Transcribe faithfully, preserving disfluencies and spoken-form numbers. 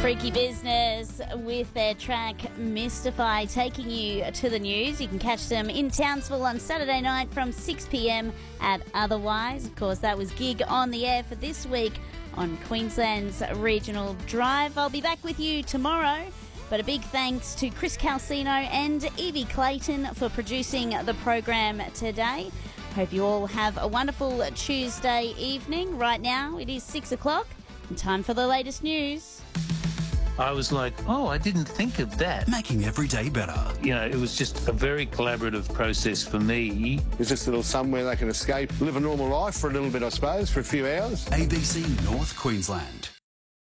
Freaky Business with their track Mystify, taking you to the news. You can catch them in Townsville on Saturday night from six p m at Otherwise. Of course, that was Gig on the Air for this week on Queensland's Regional Drive. I'll be back with you tomorrow, but a big thanks to Chris Calcino and Evie Clayton for producing the program today. Hope you all have a wonderful Tuesday evening. Right now, it is six o'clock and time for the latest news. I was like, oh, I didn't think of that. Making every day better. You know, it was just a very collaborative process for me. There's just a little somewhere they can escape, live a normal life for a little bit, I suppose, for a few hours. A B C North Queensland.